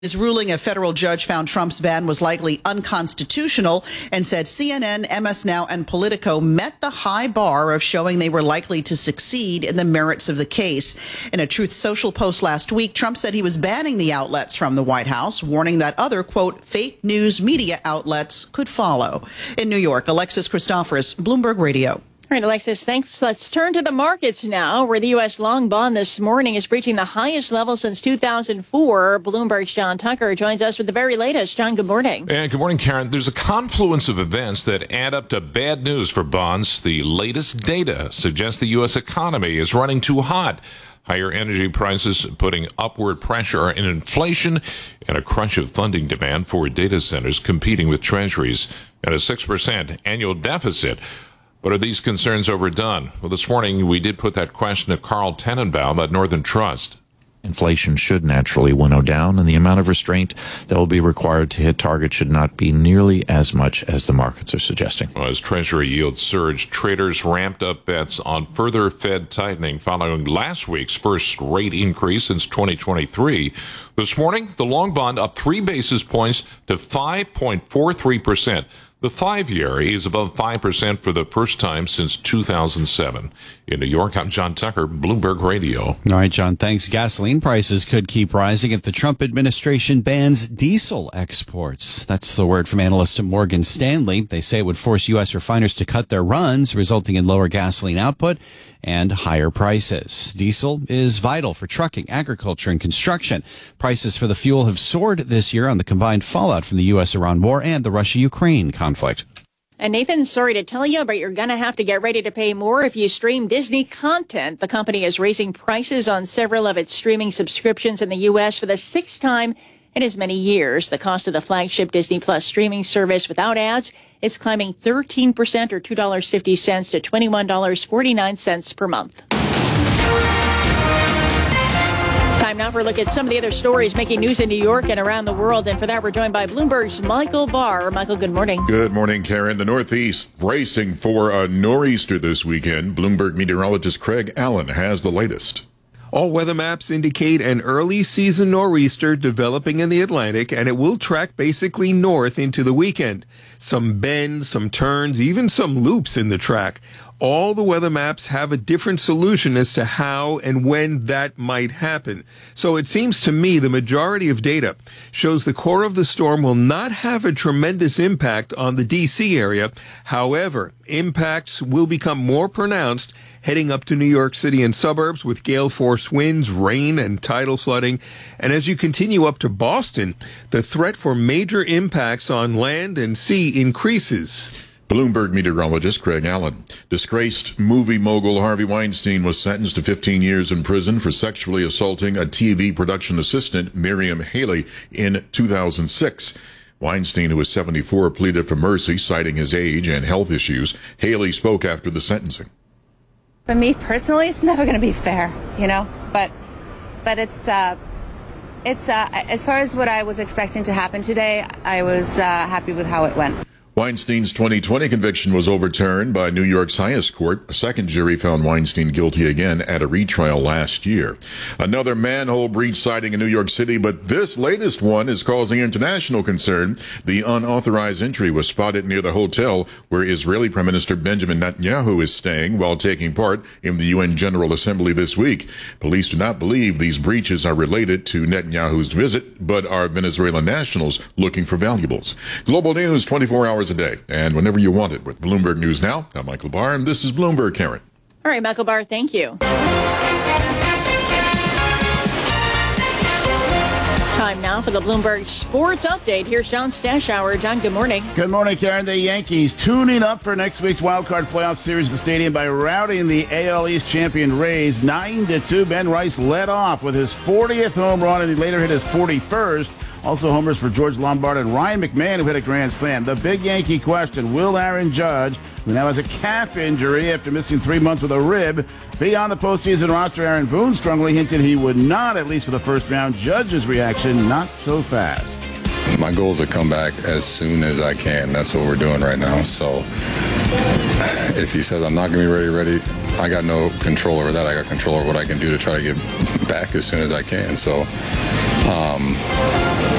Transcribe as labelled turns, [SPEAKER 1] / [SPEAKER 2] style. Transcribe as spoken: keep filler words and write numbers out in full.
[SPEAKER 1] His ruling, a federal judge found Trump's ban was likely unconstitutional and said C N N, M S Now, and Politico met the high bar of showing they were likely to succeed in the merits of the case. In a Truth Social post last week, Trump said he was banning the outlets from the White House, warning that other, quote, fake news media outlets could follow. In New York, Alexis Christoforous, Bloomberg Radio.
[SPEAKER 2] All right, Alexis, thanks. Let's turn to the markets now, where the U S long bond this morning is reaching the highest level since two thousand four. Bloomberg's John Tucker joins us with the very latest. John, good morning.
[SPEAKER 3] And good morning, Karen. There's a confluence of events that add up to bad news for bonds. The latest data suggests the U S economy is running too hot. Higher energy prices putting upward pressure on inflation and a crunch of funding demand for data centers competing with treasuries and a six percent annual deficit. But are these concerns overdone? Well, this morning we did put that question to Carl Tenenbaum at Northern Trust.
[SPEAKER 4] Inflation should naturally winnow down, and the amount of restraint that will be required to hit target should not be nearly as much as the markets are suggesting.
[SPEAKER 3] Well, as Treasury yields surged, traders ramped up bets on further Fed tightening following last week's first rate increase since twenty twenty-three. This morning, the long bond up three basis points to five point four three percent. The five-year is above five percent for the first time since two thousand seven. In New York, I'm John Tucker, Bloomberg Radio.
[SPEAKER 5] All right, John, thanks. Gasoline prices could keep rising if the Trump administration bans diesel exports. That's the word from analysts at Morgan Stanley. They say it would force U S refiners to cut their runs, resulting in lower gasoline output and higher prices. Diesel is vital for trucking, agriculture, and construction. Prices for the fuel have soared this year on the combined fallout from the U S Iran war and the Russia-Ukraine conflict.
[SPEAKER 2] And Nathan, sorry to tell you, but you're going to have to get ready to pay more if you stream Disney content. The company is raising prices on several of its streaming subscriptions in the U S for the sixth time in as many years. The cost of the flagship Disney Plus streaming service without ads is climbing thirteen percent or two dollars and fifty cents to twenty-one dollars and forty-nine cents per month. Time now for a look at some of the other stories making news in New York and around the world. And for that, we're joined by Bloomberg's Michael Barr. Michael, good morning.
[SPEAKER 6] Good morning, Karen. The Northeast bracing for a nor'easter this weekend. Bloomberg meteorologist Craig Allen has the latest.
[SPEAKER 7] All weather maps indicate an early season nor'easter developing in the Atlantic, and it will track basically north into the weekend. Some bends, some turns, even some loops in the track. All the weather maps have a different solution as to how and when that might happen. So it seems to me the majority of data shows the core of the storm will not have a tremendous impact on the D C area. However, impacts will become more pronounced heading up to New York City and suburbs with gale force winds, rain, and tidal flooding. And as you continue up to Boston, the threat for major impacts on land and sea increases.
[SPEAKER 6] Bloomberg meteorologist Craig Allen. Disgraced movie mogul Harvey Weinstein was sentenced to fifteen years in prison for sexually assaulting a T V production assistant, Miriam Haley, in two thousand six. Weinstein, who was seventy-four, pleaded for mercy, citing his age and health issues. Haley spoke after the sentencing.
[SPEAKER 8] For me personally, it's never going to be fair, you know, but but it's uh, it's uh, as far as what I was expecting to happen today, I was uh, happy with how it went.
[SPEAKER 6] Weinstein's twenty twenty conviction was overturned by New York's highest court. A second jury found Weinstein guilty again at a retrial last year. Another manhole breach sighting in New York City, but this latest one is causing international concern. The unauthorized entry was spotted near the hotel where Israeli Prime Minister Benjamin Netanyahu is staying while taking part in the U N General Assembly this week. Police do not believe these breaches are related to Netanyahu's visit, but are Venezuelan nationals looking for valuables. Global news twenty-four hours a day, and whenever you want it with Bloomberg News Now. I'm Michael Barr, and this is Bloomberg, Karen.
[SPEAKER 2] All right, Michael Barr, thank you. Time now for the Bloomberg Sports Update. Here's John Stashower. John, good morning.
[SPEAKER 9] Good morning, Karen. The Yankees tuning up for next week's Wild Card Playoff Series at the stadium by routing the A L East champion Rays nine to two. Ben Rice led off with his fortieth home run, and he later hit his forty-first. Also homers for George Lombard and Ryan McMahon, who hit a grand slam. The big Yankee question, will Aaron Judge, who now has a calf injury after missing three months with a rib, be on the postseason roster? Aaron Boone strongly hinted he would not, at least for the first round. Judge's reaction, not so fast.
[SPEAKER 10] My goal is to come back as soon as I can. That's what we're doing right now. So if he says I'm not going to be ready, ready, I got no control over that. I got control over what I can do to try to get back as soon as I can. So, um,